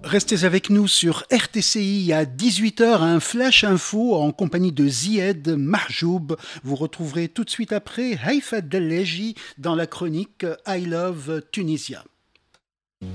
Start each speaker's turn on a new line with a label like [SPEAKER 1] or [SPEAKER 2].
[SPEAKER 1] Restez avec nous sur RTCI à 18h, un flash info en compagnie de Zied Mahjoub. Vous retrouverez tout de suite après Haïfa Delleji dans la chronique I Love Tunisia.